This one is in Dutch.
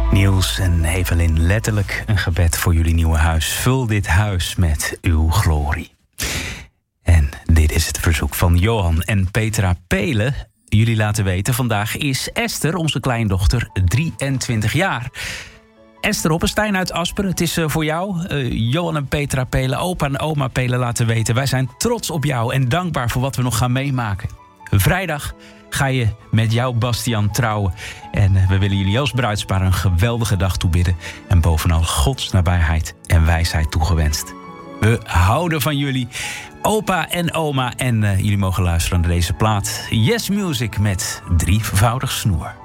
Niels en Evelyn, letterlijk een gebed voor jullie nieuwe huis. Vul dit huis met uw glorie. En dit is het verzoek van Johan en Petra Pelen. Jullie laten weten, vandaag is Esther, onze kleindochter, 23 jaar. Esther Oppenstein uit Asper, het is voor jou. Johan en Petra Pelen, opa en oma Pelen laten weten. Wij zijn trots op jou en dankbaar voor wat we nog gaan meemaken. Vrijdag ga je met jou, Bastiaan, trouwen. En we willen jullie als bruidspaar een geweldige dag toebidden. En bovenal Gods nabijheid en wijsheid toegewenst. We houden van jullie, opa en oma. En jullie mogen luisteren naar deze plaat. Yes Music met 3voudig snoer.